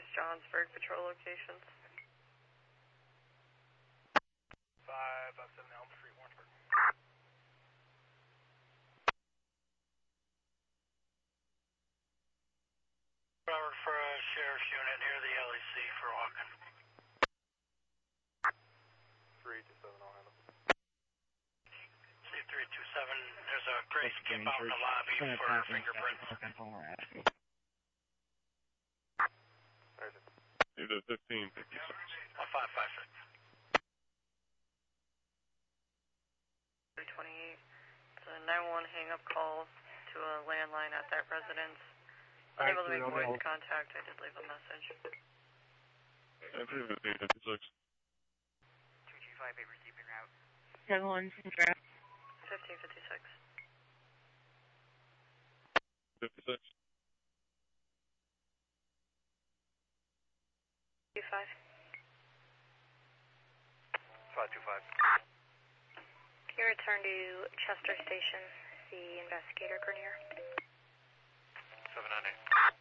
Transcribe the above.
Johnsburg patrol locations. 557 Elm Street, Warrensburg. Robert for a sheriff's unit near the LEC for walking. 327, I'll handle. C327, there's a gray skip out in the lobby for fingerprints. There's it. Either 1556. 556. 328. It's a 911 hang-up call to a landline at that residence. Unable to make voice contact, I did leave a message. 1556. 2258 receiving route. 7-1, 1556. 56. 25. 525. Can you return to Chester Station, the investigator, Grenier? 798.